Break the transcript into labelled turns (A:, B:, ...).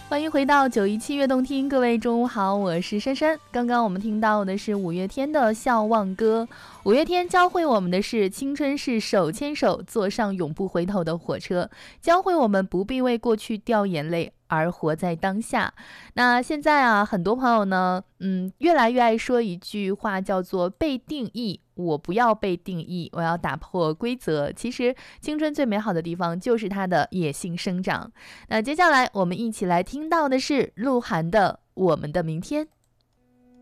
A: 欢迎回到917悦动听，各位中午好，我是珊珊。刚刚我们听到的是五月天的《笑忘歌》。五月天教会我们的是，青春是手牵手坐上永不回头的火车，教会我们不必为过去掉眼泪，而活在当下。那现在啊，很多朋友呢，越来越爱说一句话，叫做被定义。我不要被定义，我要打破规则。其实青春最美好的地方就是它的野性生长。那接下来我们一起来听到的是鹿晗的《我们的明天》。